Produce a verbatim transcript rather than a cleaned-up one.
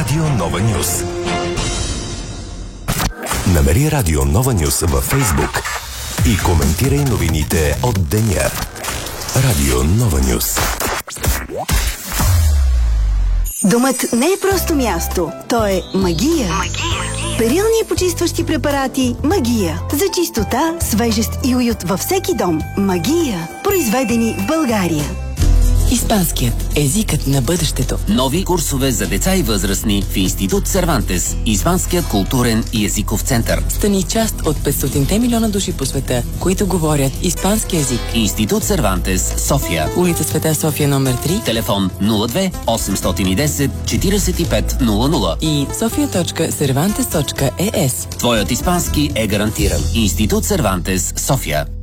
Радио Нова Нюс. Намери Радио Нова Нюс във Фейсбук и коментирай новините от деня. Радио Нова Нюс. Домът не е просто място, то е магия. Магия. Перилни и почистващи препарати Магия. За чистота, свежест и уют във всеки дом. Магия. Произведени в България. Испанският езикът на бъдещето. Нови курсове за деца и възрастни в Институт Сервантес, Испанският културен и езиков център. Стани част от петстотинте милиона души по света, които говорят испански език. Институт Сервантес, София. Улица Света София номер три. Телефон нула две осемстотин и десет четиридесет и пет нула нула и софия точка сервантес точка е ес. Твоят испански е гарантиран. Институт Сервантес, София.